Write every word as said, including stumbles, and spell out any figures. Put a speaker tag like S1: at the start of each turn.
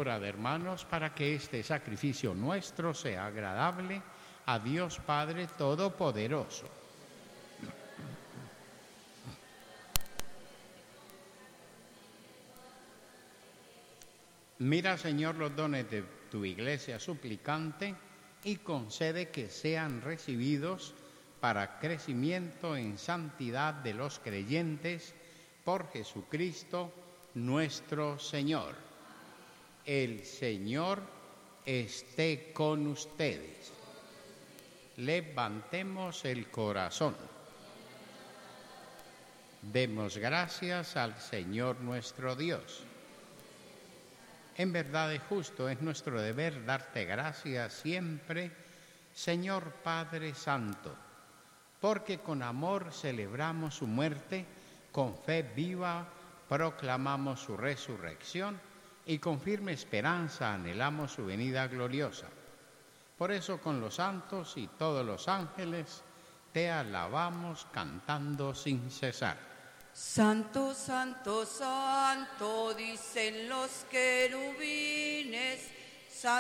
S1: Orad, hermanos, para que este sacrificio nuestro sea agradable a Dios Padre Todopoderoso. Mira, Señor, los dones de tu iglesia suplicante y concede que sean recibidos para crecimiento en santidad de los creyentes por Jesucristo nuestro Señor. El Señor esté con ustedes. Levantemos el corazón. Demos gracias al Señor nuestro Dios. En verdad y justo es nuestro deber darte gracias siempre, Señor Padre Santo, porque con amor celebramos su muerte, con fe viva proclamamos su resurrección y con firme esperanza anhelamos su venida gloriosa. Por eso con los santos y todos los ángeles te alabamos cantando sin cesar.
S2: Santo, santo, santo, dicen los querubines,